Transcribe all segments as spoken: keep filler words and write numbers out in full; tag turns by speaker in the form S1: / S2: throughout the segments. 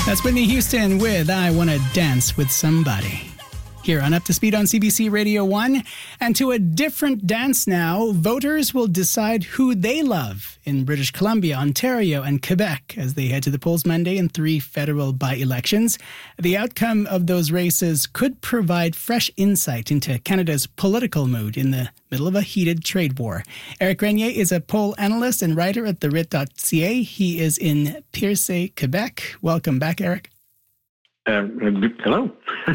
S1: That's Whitney Houston with I Wanna Dance with Somebody. Here on Up to Speed on C B C Radio one. And to a different dance now, voters will decide who they love in British Columbia, Ontario, and Quebec as they head to the polls Monday in three federal by-elections. The outcome of those races could provide fresh insight into Canada's political mood in the middle of a heated trade war. Eric Grenier is a poll analyst and writer at the writ dot c a. He is in Pierce, Quebec. Welcome back, Eric.
S2: Uh, hello.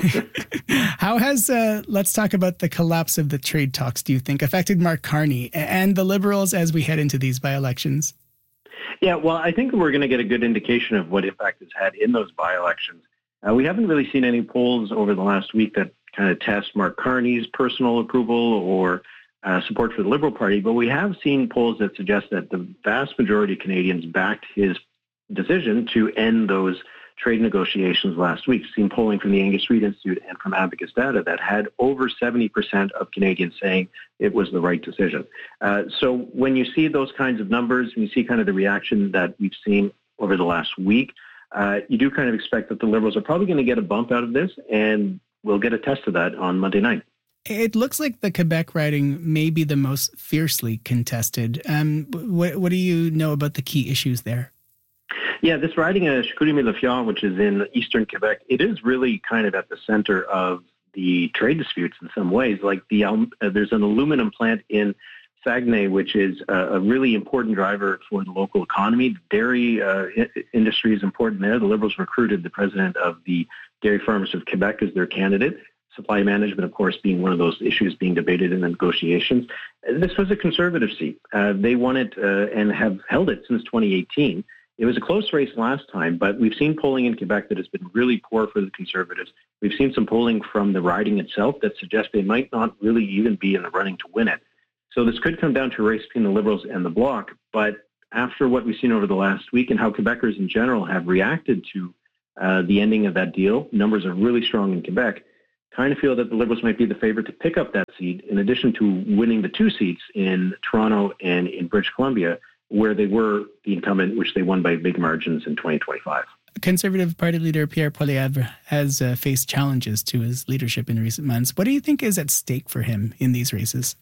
S1: How has, uh, let's talk about the collapse of the trade talks, do you think, affected Mark Carney and the Liberals as we head into these by-elections?
S2: Yeah, well, I think we're going to get a good indication of what impact it's had in those by-elections. Uh, we haven't really seen any polls over the last week that kind of test Mark Carney's personal approval or uh, support for the Liberal Party, but we have seen polls that suggest that the vast majority of Canadians backed his decision to end those trade negotiations last week. Seen polling from the Angus Reid Institute and from Abacus Data that had over seventy percent of Canadians saying it was the right decision. Uh, so when you see those kinds of numbers, and you see kind of the reaction that we've seen over the last week, uh, you do kind of expect that the Liberals are probably going to get a bump out of this, and we'll get a test of that on Monday night.
S1: It looks like the Quebec riding may be the most fiercely contested. Um, what, what do you know about the key issues there?
S2: Yeah, this riding of Chicoutimi-Lafitte, which is in eastern Quebec, it is really kind of at the center of the trade disputes in some ways. Like the um, uh, there's an aluminum plant in Saguenay, which is a, a really important driver for the local economy. The dairy uh, I- industry is important there. The Liberals recruited the president of the Dairy Farmers of Quebec as their candidate. Supply management, of course, being one of those issues being debated in the negotiations. This was a Conservative seat. Uh, they won it uh, and have held it since twenty eighteen. It was a close race last time, but we've seen polling in Quebec that has been really poor for the Conservatives. We've seen some polling from the riding itself that suggests they might not really even be in the running to win it. So this could come down to a race between the Liberals and the Bloc, but after what we've seen over the last week and how Quebecers in general have reacted to uh, the ending of that deal, numbers are really strong in Quebec, kind of feel that the Liberals might be the favorite to pick up that seat, in addition to winning the two seats in Toronto and in British Columbia, where they were the incumbent, which they won by big margins in twenty twenty-five.
S1: Conservative Party leader Pierre Poilievre has uh, faced challenges to his leadership in recent months. What do you think is at stake for him in these races?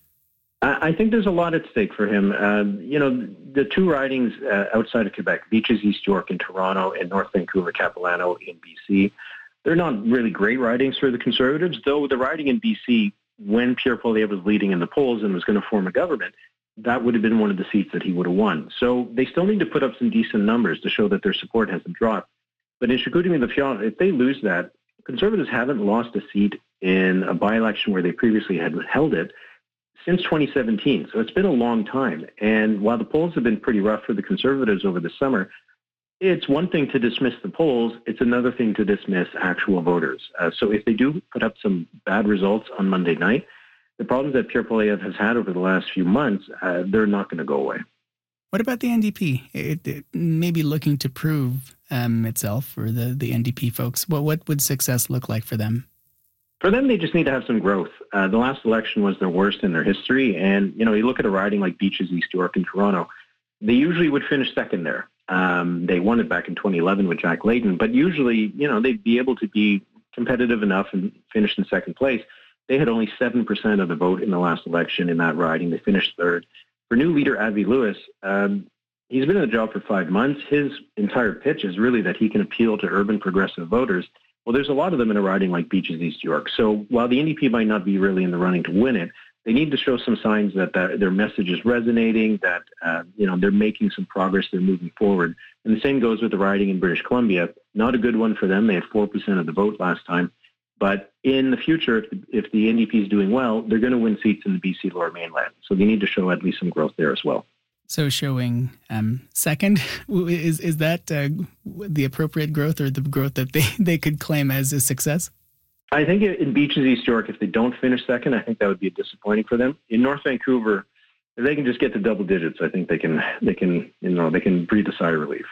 S2: I think there's a lot at stake for him. Uh, you know, the two ridings uh, outside of Quebec, Beaches, East York in Toronto, and North Vancouver, Capilano in B C, they're not really great ridings for the Conservatives, though the riding in B C, when Pierre Poilievre was leading in the polls and was going to form a government, that would have been one of the seats that he would have won. So they still need to put up some decent numbers to show that their support hasn't dropped. But in Chicoutimi-Lafitte, if they lose that, Conservatives haven't lost a seat in a by-election where they previously had held it since twenty seventeen. So it's been a long time. And while the polls have been pretty rough for the Conservatives over the summer, it's one thing to dismiss the polls. It's another thing to dismiss actual voters. Uh, so if they do put up some bad results on Monday night, the problems that Pierre Poilievre has had over the last few months, uh, they're not going to go away.
S1: What about the N D P? It, it may be looking to prove um, itself, or the, the N D P folks. What, what would success look like for them?
S2: For them, they just need to have some growth. Uh, the last election was their worst in their history. And, you know, you look at a riding like Beaches, East York, and Toronto, they usually would finish second there. Um, they won it back in twenty eleven with Jack Layton. But usually, you know, they'd be able to be competitive enough and finish in second place. They had only seven percent of the vote in the last election in that riding. They finished third. For new leader Avi Lewis, um, he's been in the job for five months. His entire pitch is really that he can appeal to urban progressive voters. Well, there's a lot of them in a riding like Beaches, East York. So while the N D P might not be really in the running to win it, they need to show some signs that the, their message is resonating, that uh, you know they're making some progress, they're moving forward. And the same goes with the riding in British Columbia. Not a good one for them. They had four percent of the vote last time. But in the future, if the, if the N D P is doing well, they're going to win seats in the B C Lower Mainland. So they need to show at least some growth there as well.
S1: So showing um, second, is is that uh, the appropriate growth, or the growth that they, they could claim as a success?
S2: I think in Beaches, East York, if they don't finish second, I think that would be disappointing for them. In North Vancouver, if they can just get to double digits, I think they can they can you know they can breathe a sigh of relief.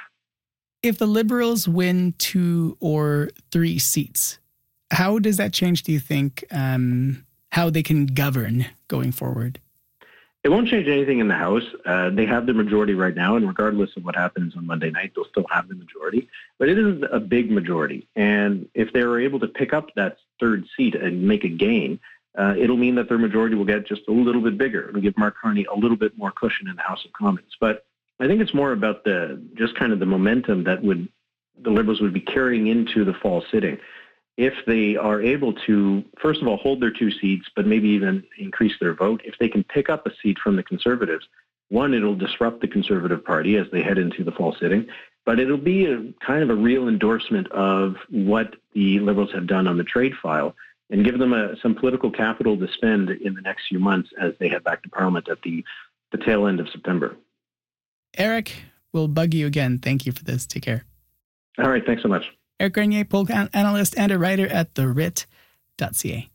S1: If the Liberals win two or three seats, how does that change, do you think, um, how they can govern going forward?
S2: It won't change anything in the House. Uh, they have the majority right now, and regardless of what happens on Monday night, they'll still have the majority. But it is a big majority. And if they were able to pick up that third seat and make a gain, uh, it'll mean that their majority will get just a little bit bigger. It'll give Mark Carney a little bit more cushion in the House of Commons. But I think it's more about the just kind of the momentum that would the Liberals would be carrying into the fall sitting. If they are able to, first of all, hold their two seats, but maybe even increase their vote, if they can pick up a seat from the Conservatives, one, it'll disrupt the Conservative Party as they head into the fall sitting, but it'll be a kind of a real endorsement of what the Liberals have done on the trade file and give them a, some political capital to spend in the next few months as they head back to Parliament at the, the tail end of September.
S1: Eric, we'll bug you again. Thank you for this. Take care.
S2: All right. Thanks so much.
S1: Eric Grenier, poll analyst and a writer at the writ dot c a.